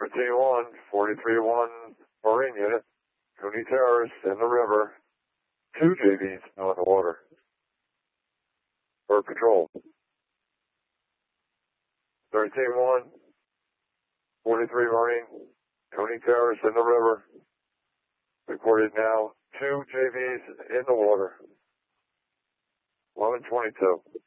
17-1, 43-1 Marine unit, Cooney Terrace in the river, 2 JVs now in the water. Bird Patrol. 13-1, 43 Marine, Cooney Terrace in the river. Reported now 2 JVs in the water. 11:22.